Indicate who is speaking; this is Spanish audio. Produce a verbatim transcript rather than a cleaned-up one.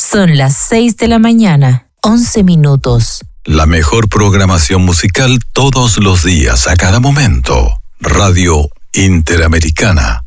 Speaker 1: Son las seis de la mañana, once minutos.
Speaker 2: La mejor programación musical todos los días, a cada momento. Radio Interamericana.